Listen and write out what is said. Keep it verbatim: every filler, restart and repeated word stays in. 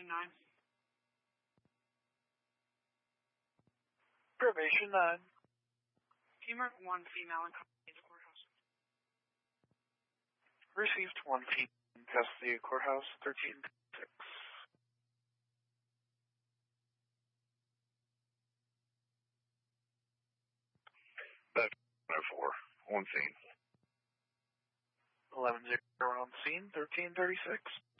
Probation nine. Probation nine. Teamwork one female in custody of the courthouse. Received one female in custody of courthouse, thirteen six. That's oh four. On scene. eleven zero on scene, thirteen thirty-six.